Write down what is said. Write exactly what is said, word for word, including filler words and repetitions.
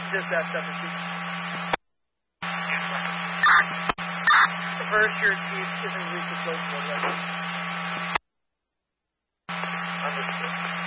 Dispatch seven two. The first your chief isn't reached the close one right now. Understood.